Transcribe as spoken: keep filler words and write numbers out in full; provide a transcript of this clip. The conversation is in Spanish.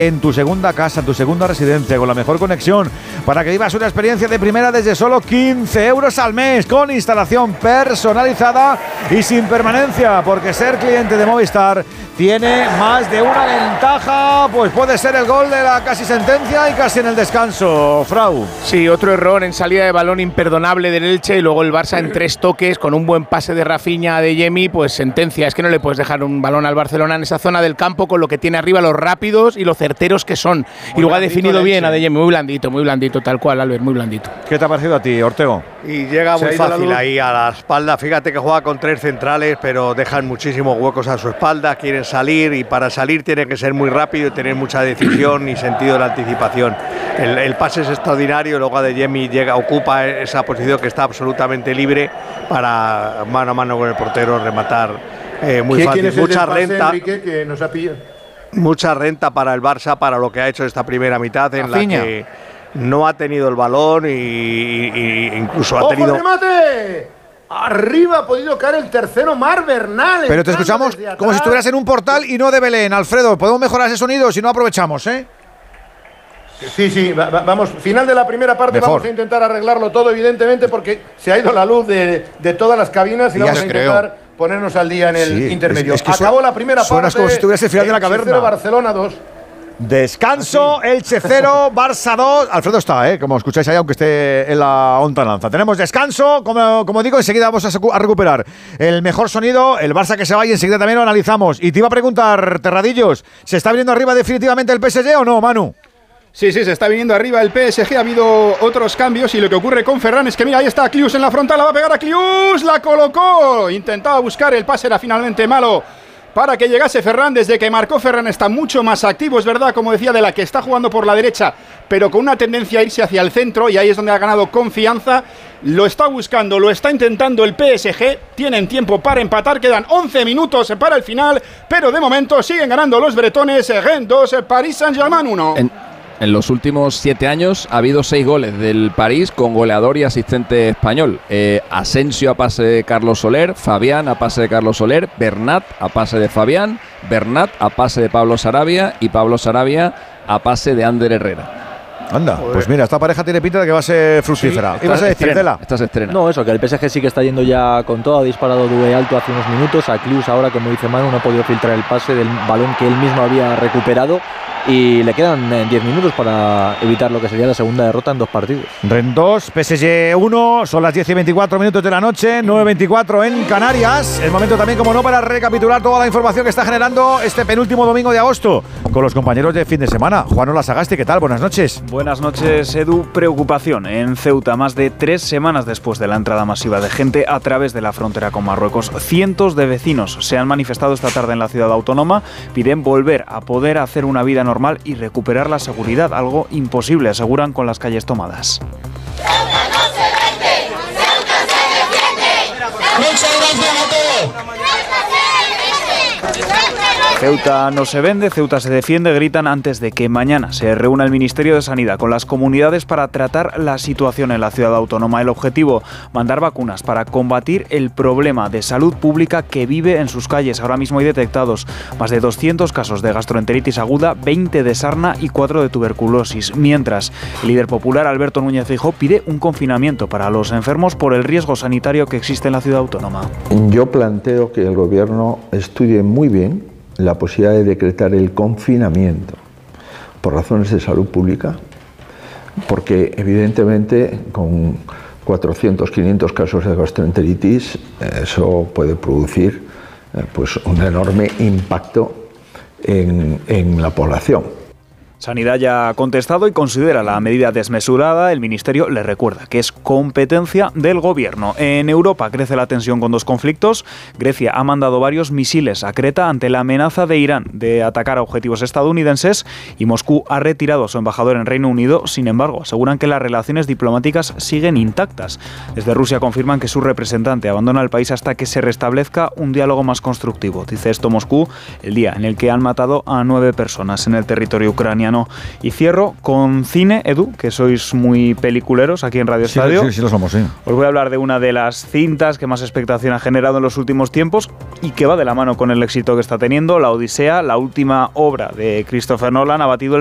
en tu segunda casa, tu segunda residencia, con la mejor conexión, para que vivas una experiencia de primera desde solo quince euros al mes, con instalación personalizada y sin permanencia, porque ser cliente de Movistar tiene más de una ventaja, pues puede ser el gol de la casi sentencia y casi en el descanso, Frau. Sí, otro error en salida de balón imperdonable del Elche y luego el Barça en tres toques con un buen pase de Rafinha a Adeyemi, pues sentencia. Es que no le puedes dejar un balón al Barcelona en esa zona del campo con lo que tiene arriba, los rápidos y los certeros que son. Muy y luego ha definido bien a Adeyemi, muy blandito, muy blandito, tal cual, Albert, muy blandito. ¿Qué te ha parecido a ti, Ortego? Y llega muy fácil ahí a la espalda. Fíjate que juega con tres centrales, pero dejan muchísimos huecos a su espalda, quieren salir y para salir tiene que ser muy rápido y tener mucha decisión y sentido de la anticipación. El, el pase es extraordinario, luego Adeyemi llega, ocupa esa posición que está absolutamente libre para mano a mano con el portero rematar eh, muy fácil. ¿Quién es mucha el pase, renta. Enrique, que nos ha pillado? Mucha renta para el Barça, para lo que ha hecho esta primera mitad en Rafinha. la que no ha tenido el balón y, y, y incluso ha ¡Ojo, tenido… remate! Arriba ha podido caer el tercero, Mar Bernal. Pero te escuchamos como si estuvieras en un portal y no de Belén, Alfredo. Podemos mejorar ese sonido si no aprovechamos, ¿eh? Sí, sí, va, va, vamos, final de la primera parte. Mejor. Vamos a intentar arreglarlo todo, evidentemente, porque se ha ido la luz de, de todas las cabinas y ya vamos a intentar creo. ponernos al día en el sí, intermedio. es, es que Acabó suena, la primera suenas parte. como si estuvieras en el final de la caverna. Barcelona dos. Descanso, ¿Ah, sí? Elche cero, Barça dos. Alfredo está, ¿eh? Como escucháis ahí, aunque esté en la ontananza. Tenemos descanso, como, como digo, enseguida vamos a, a recuperar el mejor sonido, el Barça que se va y enseguida también lo analizamos. Y te iba a preguntar, Terradillos, ¿se está viniendo arriba definitivamente el P S G o no, Manu? Sí, sí, se está viniendo arriba el P S G, ha habido otros cambios y lo que ocurre con Ferran es que mira, ahí está Klius en la frontal, la va a pegar a Klius, la colocó, intentaba buscar, el pase era finalmente malo para que llegase Ferran. Desde que marcó Ferran está mucho más activo, es verdad, como decía, de la que está jugando por la derecha, pero con una tendencia a irse hacia el centro y ahí es donde ha ganado confianza, lo está buscando, lo está intentando el P S G, tienen tiempo para empatar, quedan once minutos para el final, pero de momento siguen ganando los bretones, Rennes dos, Paris Saint-Germain uno. En, en los últimos siete años ha habido seis goles del París con goleador y asistente español. Eh, Asensio a pase de Carlos Soler, Fabián a pase de Carlos Soler, Bernat a pase de Fabián, Bernat a pase de Pablo Sarabia y Pablo Sarabia a pase de Ander Herrera. Anda, pues mira, esta pareja tiene pinta de que va a ser fructífera. Sí, ¿Ibas a decir, Cela? Esta se estrena. No, eso, que el P S G sí que está yendo ya con todo. Ha disparado Due alto hace unos minutos. A Klius ahora, como dice Manu, no ha podido filtrar el pase del balón que él mismo había recuperado. Y le quedan diez minutos para evitar lo que sería la segunda derrota en dos partidos. Rennes dos, P S G uno, son las diez y veinticuatro minutos de la noche, nueve y veinticuatro en Canarias. El momento también, como no, para recapitular toda la información que está generando este penúltimo domingo de agosto con los compañeros de fin de semana. Juanola Sagasti, ¿qué tal? Buenas noches. Buenas noches, Edu. Preocupación en Ceuta, más de tres semanas después de la entrada masiva de gente a través de la frontera con Marruecos. Cientos de vecinos se han manifestado esta tarde en la ciudad autónoma, piden volver a poder hacer una vida normal normal y recuperar la seguridad, algo imposible, aseguran, con las calles tomadas. ¡Ceuta no se vende! ¡Ceuta se defiende! ¡Muchas gracias a todos! Ceuta no se vende, Ceuta se defiende, gritan antes de que mañana se reúna el Ministerio de Sanidad con las comunidades para tratar la situación en la ciudad autónoma. El objetivo, mandar vacunas para combatir el problema de salud pública que vive en sus calles. Ahora mismo hay detectados más de doscientos casos de gastroenteritis aguda, veinte de sarna y cuatro de tuberculosis. Mientras, el líder popular Alberto Núñez Feijóo pide un confinamiento para los enfermos por el riesgo sanitario que existe en la ciudad autónoma. Yo planteo que el gobierno estudie muy bien la posibilidad de decretar el confinamiento por razones de salud pública, porque evidentemente con cuatrocientos, quinientos casos de gastroenteritis eso puede producir eh, pues un enorme impacto en, en la población. Sanidad ya ha contestado y considera la medida desmesurada. El Ministerio le recuerda que es competencia del Gobierno. En Europa crece la tensión con dos conflictos. Grecia ha mandado varios misiles a Creta ante la amenaza de Irán de atacar a objetivos estadounidenses y Moscú ha retirado a su embajador en Reino Unido. Sin embargo, aseguran que las relaciones diplomáticas siguen intactas. Desde Rusia confirman que su representante abandona el país hasta que se restablezca un diálogo más constructivo. Dice esto Moscú el día en el que han matado a nueve personas en el territorio ucraniano. no. Y cierro con cine, Edu, que sois muy peliculeros aquí en Radio Sí, Estadio. sí, sí, lo somos, sí. Os voy a hablar de una de las cintas que más expectación ha generado en los últimos tiempos y que va de la mano con el éxito que está teniendo, La Odisea, la última obra de Christopher Nolan, ha batido el